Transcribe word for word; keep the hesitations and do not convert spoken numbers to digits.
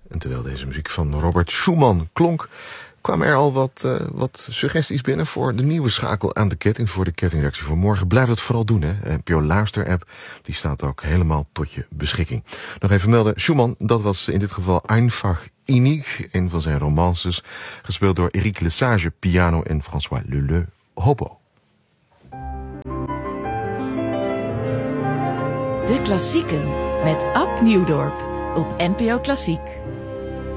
En terwijl deze muziek van Robert Schumann klonk, kwamen er al wat, uh, wat suggesties binnen voor de nieuwe schakel aan de ketting, voor de kettingreactie voor morgen. Blijf het vooral doen, hè. N P O Luister-app, die staat ook helemaal tot je beschikking. Nog even melden, Schumann, dat was in dit geval Einfach Innig, een van zijn romances, gespeeld door Eric Lesage, piano, en François Leleu, hobo. De Klassieken met Ab Nieuwdorp op N P O Klassiek.